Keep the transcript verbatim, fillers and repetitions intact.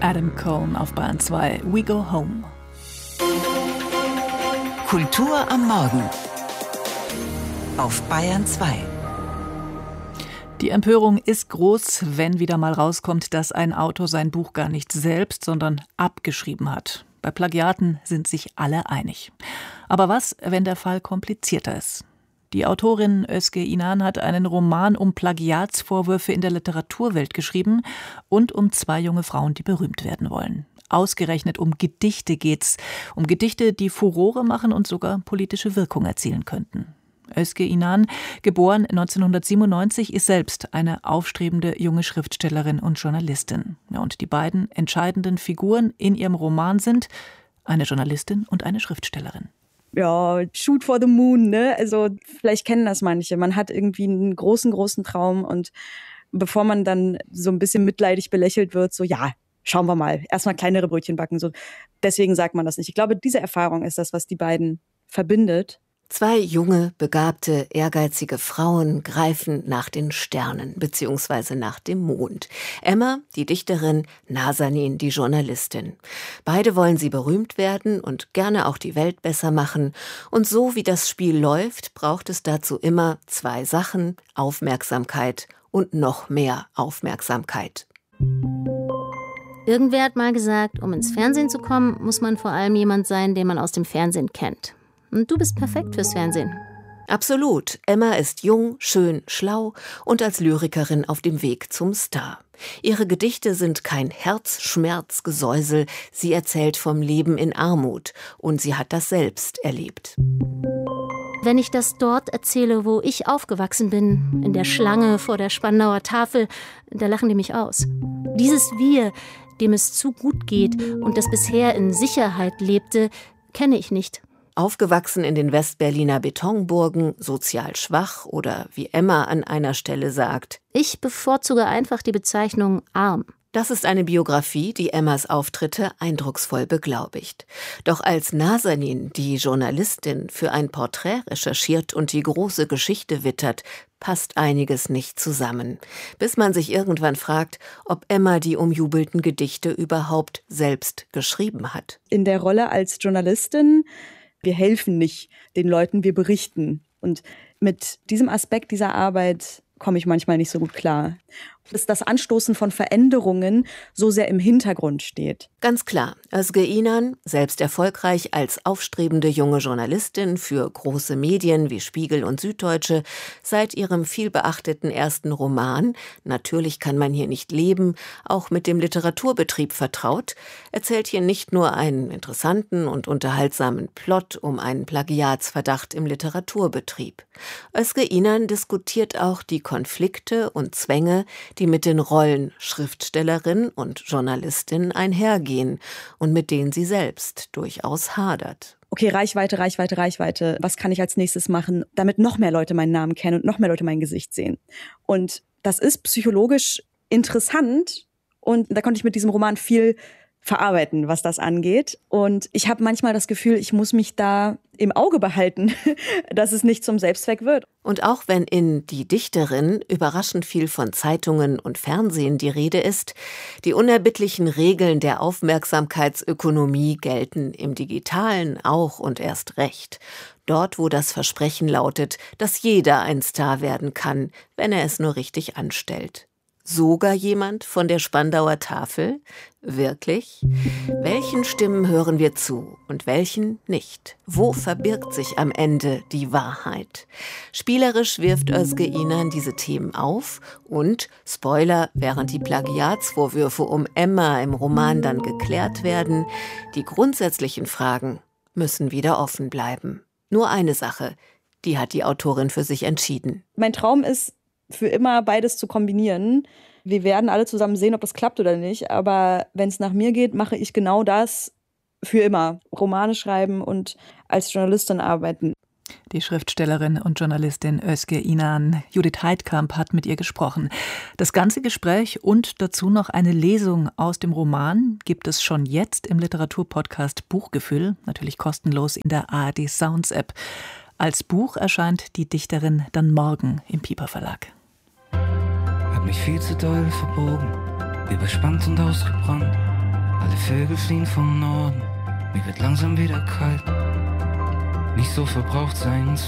Adam Cohn auf Bayern zwei. We go home. Kultur am Morgen auf Bayern zwei. Die Empörung ist groß, wenn wieder mal rauskommt, dass ein Autor sein Buch gar nicht selbst, sondern abgeschrieben hat. Bei Plagiaten sind sich alle einig. Aber was, wenn der Fall komplizierter ist? Die Autorin Özge İnan hat einen Roman um Plagiatsvorwürfe in der Literaturwelt geschrieben und um zwei junge Frauen, die berühmt werden wollen. Ausgerechnet um Gedichte geht's. Um Gedichte, die Furore machen und sogar politische Wirkung erzielen könnten. Özge İnan, geboren neunzehnhundertsiebenundneunzig, ist selbst eine aufstrebende junge Schriftstellerin und Journalistin. Ja, und die beiden entscheidenden Figuren in ihrem Roman sind eine Journalistin und eine Schriftstellerin. Ja, shoot for the moon, ne? Also vielleicht kennen das manche. Man hat irgendwie einen großen, großen Traum und bevor man dann so ein bisschen mitleidig belächelt wird, so ja, schauen wir mal, erstmal kleinere Brötchen backen. So. Deswegen sagt man das nicht. Ich glaube, diese Erfahrung ist das, was die beiden verbindet. Zwei junge, begabte, ehrgeizige Frauen greifen nach den Sternen bzw. nach dem Mond. Emma, die Dichterin, Nazanin, die Journalistin. Beide wollen sie berühmt werden und gerne auch die Welt besser machen. Und so wie das Spiel läuft, braucht es dazu immer zwei Sachen: Aufmerksamkeit und noch mehr Aufmerksamkeit. Irgendwer hat mal gesagt, um ins Fernsehen zu kommen, muss man vor allem jemand sein, den man aus dem Fernsehen kennt. Und du bist perfekt fürs Fernsehen. Absolut. Emma ist jung, schön, schlau und als Lyrikerin auf dem Weg zum Star. Ihre Gedichte sind kein Herzschmerzgesäusel. Sie erzählt vom Leben in Armut und sie hat das selbst erlebt. Wenn ich das dort erzähle, wo ich aufgewachsen bin, in der Schlange vor der Spandauer Tafel, da lachen die mich aus. Dieses Wir, dem es zu gut geht und das bisher in Sicherheit lebte, kenne ich nicht. Aufgewachsen in den Westberliner Betonburgen, sozial schwach oder wie Emma an einer Stelle sagt: Ich bevorzuge einfach die Bezeichnung arm. Das ist eine Biografie, die Emmas Auftritte eindrucksvoll beglaubigt. Doch als Nazanin, die Journalistin, für ein Porträt recherchiert und die große Geschichte wittert, passt einiges nicht zusammen. Bis man sich irgendwann fragt, ob Emma die umjubelten Gedichte überhaupt selbst geschrieben hat. In der Rolle als Journalistin, wir helfen nicht den Leuten, wir berichten. Und mit diesem Aspekt dieser Arbeit komme ich manchmal nicht so gut klar. Dass das Anstoßen von Veränderungen so sehr im Hintergrund steht. Ganz klar, Özge İnan, selbst erfolgreich als aufstrebende junge Journalistin für große Medien wie Spiegel und Süddeutsche, seit ihrem vielbeachteten ersten Roman Natürlich kann man hier nicht leben, auch mit dem Literaturbetrieb vertraut, erzählt hier nicht nur einen interessanten und unterhaltsamen Plot um einen Plagiatsverdacht im Literaturbetrieb. Özge İnan diskutiert auch die Konflikte und Zwänge, die mit den Rollen Schriftstellerin und Journalistin einhergehen und mit denen sie selbst durchaus hadert. Okay, Reichweite, Reichweite, Reichweite. Was kann ich als nächstes machen, damit noch mehr Leute meinen Namen kennen und noch mehr Leute mein Gesicht sehen? Und das ist psychologisch interessant und da konnte ich mit diesem Roman viel verarbeiten, was das angeht. Und ich habe manchmal das Gefühl, ich muss mich da im Auge behalten, dass es nicht zum Selbstzweck wird. Und auch wenn in Die Dichterin überraschend viel von Zeitungen und Fernsehen die Rede ist, die unerbittlichen Regeln der Aufmerksamkeitsökonomie gelten im Digitalen auch und erst recht. Dort, wo das Versprechen lautet, dass jeder ein Star werden kann, wenn er es nur richtig anstellt. Sogar jemand von der Spandauer Tafel? Wirklich? Welchen Stimmen hören wir zu und welchen nicht? Wo verbirgt sich am Ende die Wahrheit? Spielerisch wirft Özge İnan diese Themen auf und, Spoiler, während die Plagiatsvorwürfe um Emma im Roman dann geklärt werden, die grundsätzlichen Fragen müssen wieder offen bleiben. Nur eine Sache, die hat die Autorin für sich entschieden. Mein Traum ist, für immer beides zu kombinieren. Wir werden alle zusammen sehen, ob das klappt oder nicht. Aber wenn es nach mir geht, mache ich genau das für immer. Romane schreiben und als Journalistin arbeiten. Die Schriftstellerin und Journalistin Özge İnan. Judith Heidkamp hat mit ihr gesprochen. Das ganze Gespräch und dazu noch eine Lesung aus dem Roman gibt es schon jetzt im Literaturpodcast Buchgefühl, natürlich kostenlos in der A R D Sounds App. Als Buch erscheint die Dichterin dann morgen im Piper Verlag. Hab mich viel zu doll verbogen, überspannt und ausgebrannt. Alle Vögel fliehen vom Norden, mir wird langsam wieder kalt. Nicht so verbraucht sein